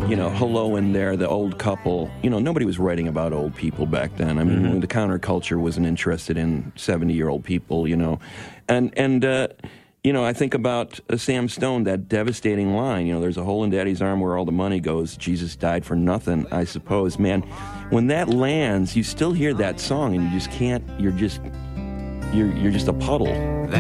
Hello in there, the old couple. Nobody was writing about old people back then. I mean, the counterculture wasn't interested in 70-year-old people, And I think about Sam Stone, that devastating line, there's a hole in Daddy's arm where all the money goes. Jesus died for nothing, I suppose. Man, when that lands, you still hear that song, and you just can't, you're just a puddle.